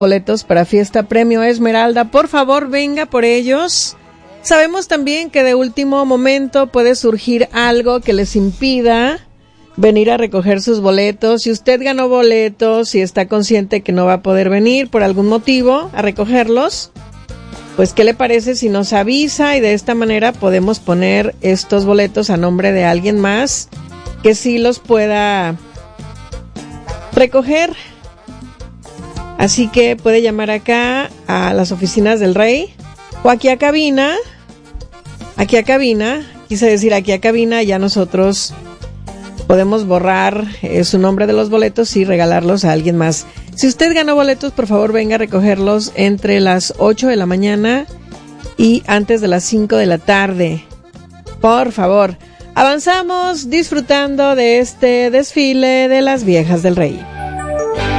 boletos para Fiesta Premio Esmeralda. Por favor, venga por ellos. Sabemos también que de último momento puede surgir algo que les impida venir a recoger sus boletos. Si usted ganó boletos y está consciente que no va a poder venir por algún motivo a recogerlos, pues ¿qué le parece si nos avisa? Y de esta manera podemos poner estos boletos a nombre de alguien más que sí los pueda recoger. Así que puede llamar acá a las oficinas del Rey o aquí a cabina, quise decir aquí a cabina, ya nosotros podemos borrar su nombre de los boletos y regalarlos a alguien más. Si usted ganó boletos, por favor venga a recogerlos entre las 8 de la mañana y antes de las 5 de la tarde. Por favor, avanzamos disfrutando de este desfile de las viejas del Rey.